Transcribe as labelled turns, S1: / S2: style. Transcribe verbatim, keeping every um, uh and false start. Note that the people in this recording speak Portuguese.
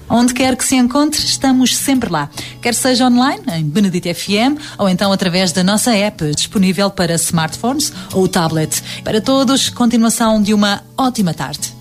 S1: Onde quer que se encontre, estamos sempre lá. Quer seja online, em Benedito F M, ou então através da nossa app, disponível para smartphones ou tablet. Para todos, continuação de uma ótima tarde.